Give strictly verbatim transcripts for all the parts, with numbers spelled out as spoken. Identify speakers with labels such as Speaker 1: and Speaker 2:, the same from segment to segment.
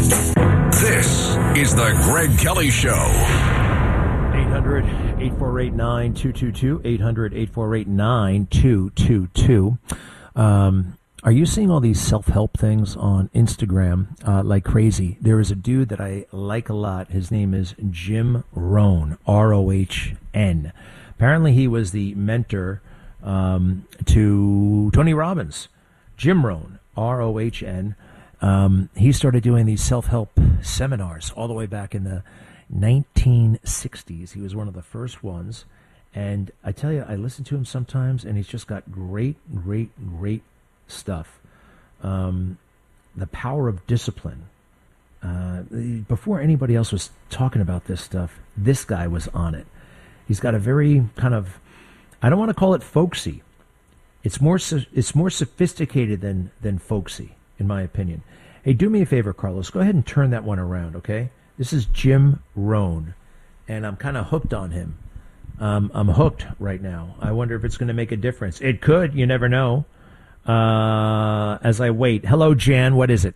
Speaker 1: This is the Greg Kelly Show.
Speaker 2: eight hundred, eight four eight, nine two two two. eight hundred, eight four eight, nine two two two. Um, are you seeing all these self-help things on Instagram uh, like crazy? There is a dude that I like a lot. His name is Jim Rohn, R O H N. Apparently he was the mentor um, to Tony Robbins. Jim Rohn, R O H N. Um, he started doing these self-help seminars all the way back in the nineteen sixties. He was one of the first ones. And I tell you, I listen to him sometimes, and he's just got great, great, great stuff. Um, the power of discipline. Uh, before anybody else was talking about this stuff, this guy was on it. He's got a very kind of, I don't want to call it folksy. It's more, it's more sophisticated than, than folksy, in my opinion. Hey, do me a favor, Carlos. Go ahead and turn that one around, okay? This is Jim Rohn, and I'm kind of hooked on him. Um, I'm hooked right now. I wonder if it's going to make a difference. It could. You never know. Uh, as I wait. Hello, Jan. What is it?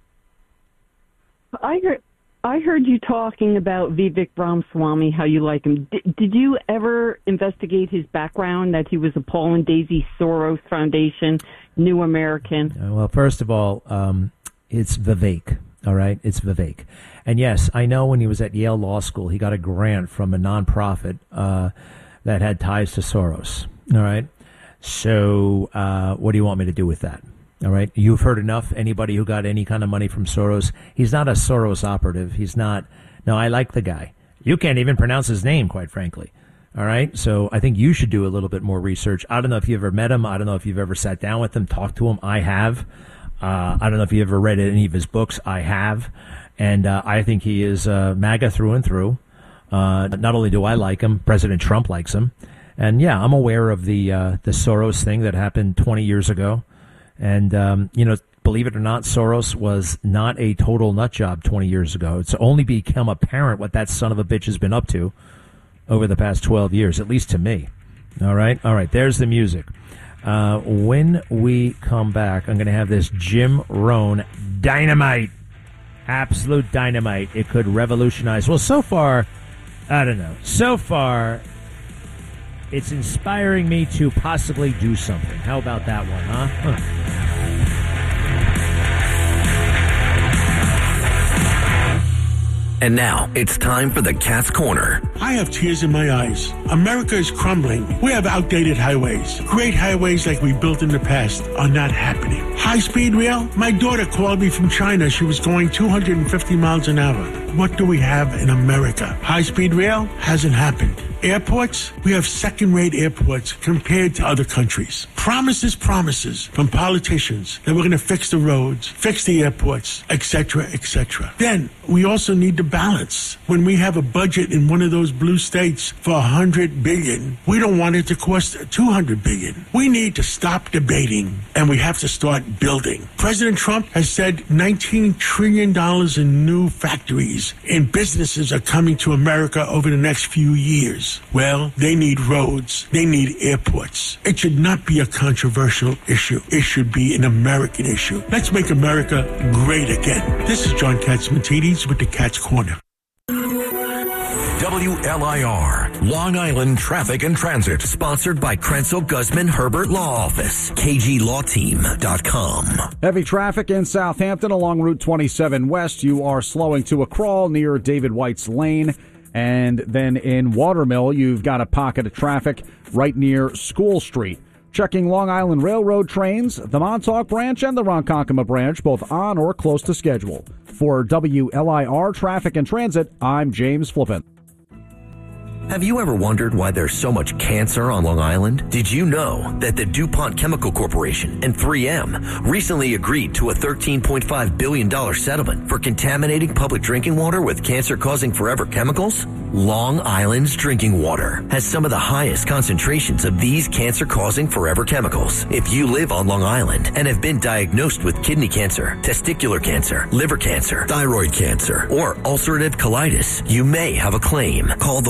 Speaker 3: I heard, I heard you talking about Vivek Ramaswamy, how you like him. D- did you ever investigate his background, that he was a Paul and Daisy Soros Foundation, New American?
Speaker 2: Uh, well, first of all, um, it's Vivek. All right, it's Vivek. And yes, I know when he was at Yale Law School, he got a grant from a nonprofit uh, that had ties to Soros. All right. So uh, what do you want me to do with that? All right. You've heard enough. Anybody who got any kind of money from Soros, he's not a Soros operative. He's not. No, I like the guy. You can't even pronounce his name, quite frankly. All right. So I think you should do a little bit more research. I don't know if you ever met him. I don't know if you've ever sat down with him, talked to him. I have. Uh, I don't know if you ever read any of his books. I have. And uh, I think he is uh, MAGA through and through. Uh, not only do I like him, President Trump likes him. And, yeah, I'm aware of the uh, the Soros thing that happened twenty years ago. And, um, you know, believe it or not, Soros was not a total nut job twenty years ago. It's only become apparent what that son of a bitch has been up to over the past twelve years, at least to me. All right? All right, there's the music. Uh, when we come back, I'm going to have this Jim Rohn dynamite. Absolute dynamite. It could revolutionize. Well, so far, I don't know. So far, it's inspiring me to possibly do something. How about that one, huh? huh.
Speaker 4: And now, it's time for the Cat's Corner.
Speaker 5: I have tears in my eyes. America is crumbling. We have outdated highways. Great highways like we built in the past are not happening. High-speed rail? My daughter called me from China. She was going two hundred fifty miles an hour. What do we have in America? High-speed rail hasn't happened. Airports? We have second-rate airports compared to other countries. Promises, promises from politicians that we're going to fix the roads, fix the airports, et cetera, et cetera. Then we also need to balance. When we have a budget in one of those blue states for one hundred billion dollars, we don't want it to cost two hundred billion dollars. We need to stop debating, and we have to start building. President Trump has said nineteen trillion dollars in new factories and businesses are coming to America over the next few years. Well, they need roads. They need airports. It should not be a controversial issue. It should be an American issue. Let's make America great again. This is John Katzmatidis with the Cat's Corner.
Speaker 1: W L I R, Long Island Traffic and Transit.
Speaker 4: Sponsored by Krenzel Guzman Herbert Law Office. K G Law Team dot com.
Speaker 6: Heavy traffic in Southampton along Route twenty-seven West. You are slowing to a crawl near David White's Lane. And then in Watermill, you've got a pocket of traffic right near School Street. Checking Long Island Railroad trains, the Montauk branch and the Ronkonkoma branch, both on or close to schedule. For W L I R Traffic and Transit, I'm James Flippin.
Speaker 4: Have you ever wondered why there's so much cancer on Long Island? Did you know that the DuPont Chemical Corporation and three M recently agreed to a thirteen point five billion dollars settlement for contaminating public drinking water with cancer-causing forever chemicals? Long Island's drinking water has some of the highest concentrations of these cancer-causing forever chemicals. If you live on Long Island and have been diagnosed with kidney cancer, testicular cancer, liver cancer, thyroid cancer, or ulcerative colitis, you may have a claim. Call the lawyers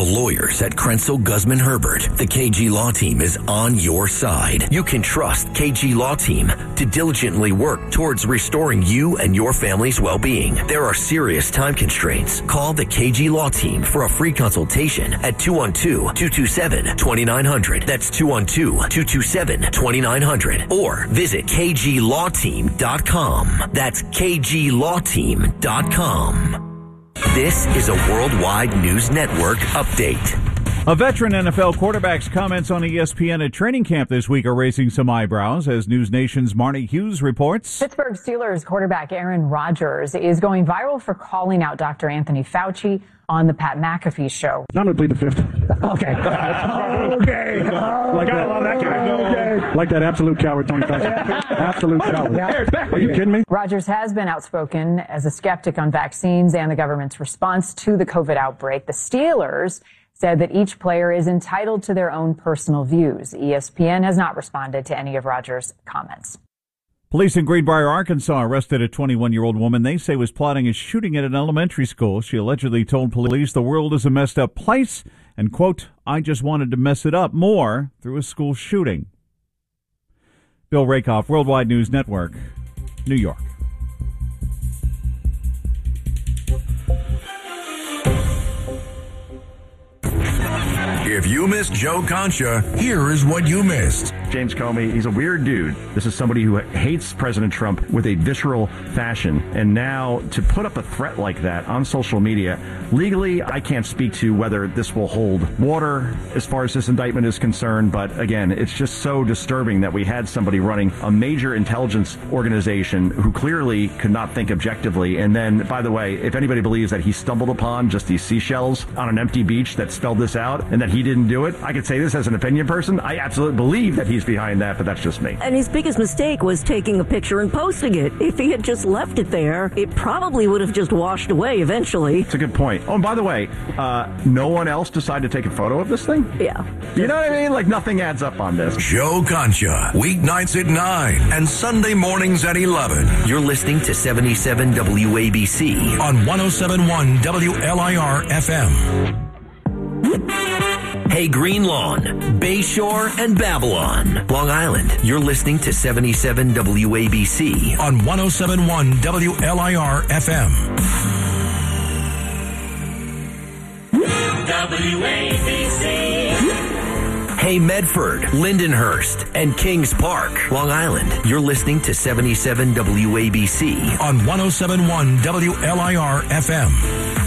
Speaker 4: lawyers at Krenzel Guzman Herbert, the K G Law Team is on your side. You can trust K G Law Team to diligently work towards restoring you and your family's well-being. There are serious time constraints. Call the K G Law Team for a free consultation at two one two, two two seven, two nine zero zero. That's two one two, two two seven, two nine zero zero. Or visit k g law team dot com. That's k g law team dot com. This is a Worldwide News Network update.
Speaker 7: A veteran N F L quarterback's comments on E S P N at training camp this week are raising some eyebrows, as News Nation's Marnie Hughes reports.
Speaker 8: Pittsburgh Steelers quarterback Aaron Rodgers is going viral for calling out Doctor Anthony Fauci on the Pat McAfee show.
Speaker 9: I'm going to plead the fifth.
Speaker 8: Okay.
Speaker 9: okay. Like that, love that guy. Okay. Like that absolute coward, Tony Fauci. Absolute coward. Are you kidding me?
Speaker 8: Rodgers has been outspoken as a skeptic on vaccines and the government's response to the COVID outbreak. The Steelers said that each player is entitled to their own personal views. E S P N has not responded to any of Rodgers' comments.
Speaker 7: Police in Greenbrier, Arkansas arrested a twenty-one-year-old woman they say was plotting a shooting at an elementary school. She allegedly told police the world is a messed up place and, quote, I just wanted to mess it up more through a school shooting. Bill Rakoff, Worldwide News Network, New York.
Speaker 1: If you missed Joe Concha, here is what you missed.
Speaker 9: James Comey, he's a weird dude. This is somebody who hates President Trump with a visceral fashion. And now to put up a threat like that on social media, legally, I can't speak to whether this will hold water as far as this indictment is concerned. But again, it's just so disturbing that we had somebody running a major intelligence organization who clearly could not think objectively. And then, by the way, if anybody believes that he stumbled upon just these seashells on an empty beach that spelled this out and that he didn't do it, I could say this as an opinion person. I absolutely believe that he's behind that, but that's just me.
Speaker 10: And his biggest mistake was taking a picture and posting it. If he had just left it there, it probably would have just washed away eventually.
Speaker 9: It's a good point. Oh, and by the way, uh, no one else decided to take a photo of this thing?
Speaker 10: Yeah.
Speaker 9: You know what I mean? Like, nothing adds up on this.
Speaker 1: Joe Concha, weeknights at nine and Sunday mornings at eleven.
Speaker 4: You're listening to seventy-seven W A B C
Speaker 1: on one oh seven point one W L I R F M.
Speaker 4: Hey, Green Lawn, Bayshore, and Babylon, Long Island. You're listening to seventy-seven W A B C
Speaker 1: on one oh seven point one W L I R F M.
Speaker 11: W A B C.
Speaker 4: Hey, Medford, Lindenhurst, and Kings Park, Long Island. You're listening to seventy-seven W A B C
Speaker 1: on one oh seven point one W L I R F M.